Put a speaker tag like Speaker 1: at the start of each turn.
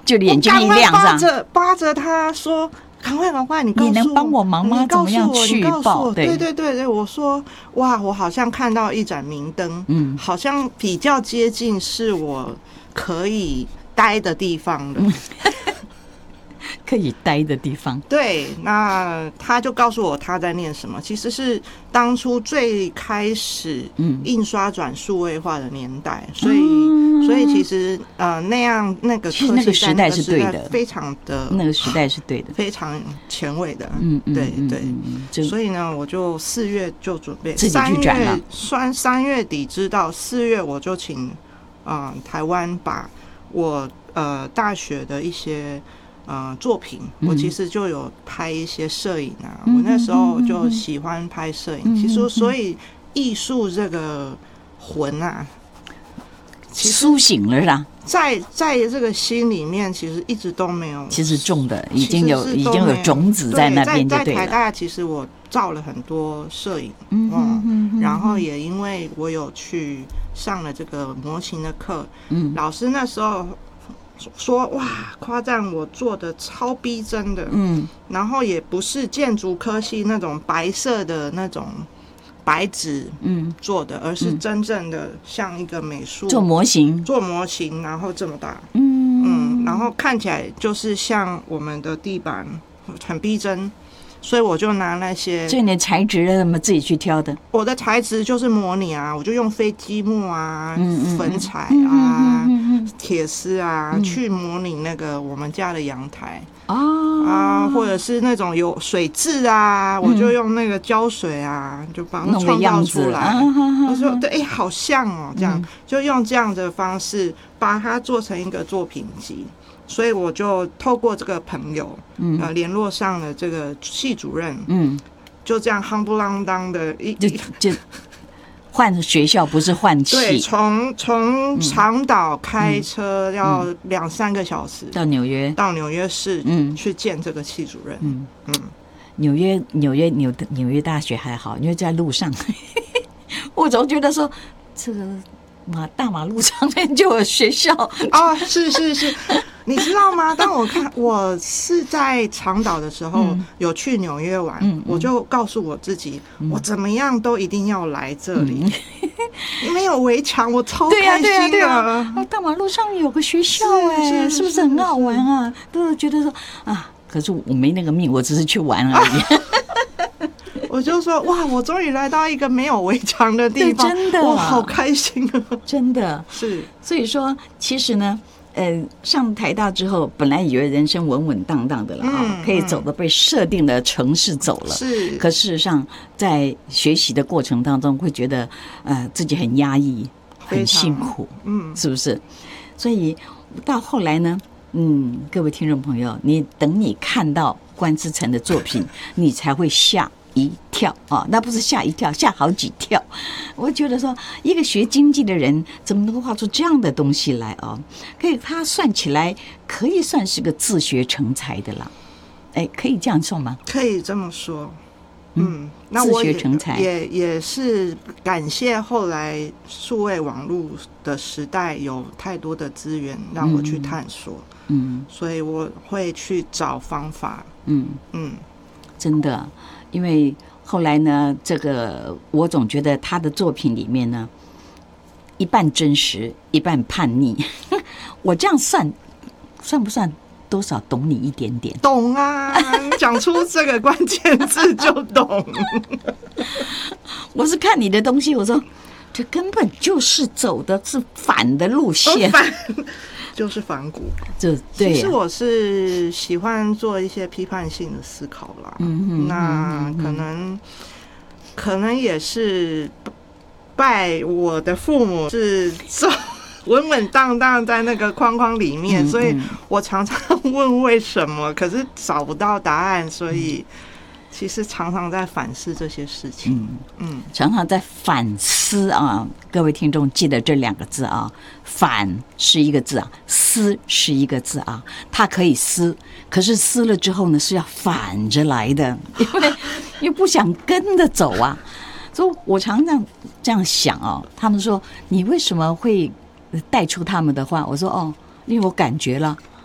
Speaker 1: 就眼睛一亮上，
Speaker 2: 扒着他说：“赶快，你告诉我，
Speaker 1: 你能帮我忙吗？怎么样去报？”
Speaker 2: 对，我说哇，我好像看到一盏明灯，好像比较接近是我可以待的地方了。
Speaker 1: 可以待的地方。
Speaker 2: 对，那他就告诉我他在念什么，其实是当初最开始印刷转数位化的年代，所以其实那样那个科技
Speaker 1: 那个时代是对的，
Speaker 2: 非常的
Speaker 1: 那个时代是对的，
Speaker 2: 非常前卫的。对，所以呢，我就4月就准备
Speaker 1: 自己去转了。
Speaker 2: 3月底知道，4月我就请台湾把我大学的一些作品，我其实就有拍一些摄影啊。我那时候就喜欢拍摄影，其实所以艺术这个魂啊，
Speaker 1: 其实苏醒了啦。
Speaker 2: 在这个心里面，其实一直都没有。
Speaker 1: 其实种的已经有种子在那边就对了。
Speaker 2: 在台大，其实我照了很多摄影，然后也因为我有去上了这个模型的课，老师那时候说哇，夸赞我做的超逼真的，然后也不是建筑科系那种白色的那种白纸做的，而是真正的像一个美术
Speaker 1: 做模型，
Speaker 2: 然后这么大，然后看起来就是像我们的地板，很逼真。所以我就拿那些，
Speaker 1: 所以你的材质怎么自己去挑的？
Speaker 2: 我的材质就是模拟啊，我就用飞机木啊、粉彩啊、铁丝啊去模拟那个我们家的阳台或者是那种有水渍啊，我就用那个胶水啊，就把它创造出来。我说对，好像哦，这样就用这样的方式把它做成一个作品集。所以我就透过这个朋友，联络上了这个系主任，就这样夯不啷当的
Speaker 1: 就换学校，不是换系。
Speaker 2: 对，从长岛开车要2-3个小时
Speaker 1: 到纽
Speaker 2: 约市，去见这个系主任。
Speaker 1: 纽约大学还好，因为在路上，我总觉得说这个大马路上面就有学校
Speaker 2: 是。你知道吗？当我是在长岛的时候，有去纽约玩，我就告诉我自己，我怎么样都一定要来这里，没有围墙，我超开心的。
Speaker 1: 大马路上有个学校，是不是很好玩啊？都觉得说可是我没那个命，我只是去玩而已。
Speaker 2: 我就说哇，我终于来到一个没有围墙的地方，
Speaker 1: 真的，
Speaker 2: 我好开心啊！
Speaker 1: 真的
Speaker 2: 是，
Speaker 1: 所以说，其实呢。上台大之后，本来以为人生稳稳当当的了可以走的被设定的城市走了。
Speaker 2: 是，
Speaker 1: 可事实上，在学习的过程当中，会觉得自己很压抑，很辛苦，是不是？所以到后来呢，各位听众朋友，等你看到关之诚的作品，你才会吓一跳那不是吓一跳，吓好几跳。我觉得说，一个学经济的人怎么能够画出这样的东西来他算起来可以算是个自学成才的啦。可以这样说吗？
Speaker 2: 可以这么说。那我也是感谢后来数位网络的时代有太多的资源让我去探索。所以我会去找方法。
Speaker 1: 真的。因为后来呢，这个我总觉得他的作品里面呢，一半真实，一半叛逆。我这样算不算多少懂你一点点？
Speaker 2: 懂啊，你讲出这个关键字就懂。
Speaker 1: 我是看你的东西，我说这根本就是走的是反的路线。
Speaker 2: 就是反骨，
Speaker 1: 对。
Speaker 2: 其实我是喜欢做一些批判性的思考啦。那可能也是拜我的父母是稳稳当当在那个框框里面，所以我常常问为什么，可是找不到答案，所以其实常常在反思这些事情。
Speaker 1: 常常在反思各位听众记得这2个字反是一个字思是一个字它可以思，可是思了之后呢是要反着来的，因为不想跟着走所以我常常这样想他们说你为什么会带出他们的话，我说因为我感觉了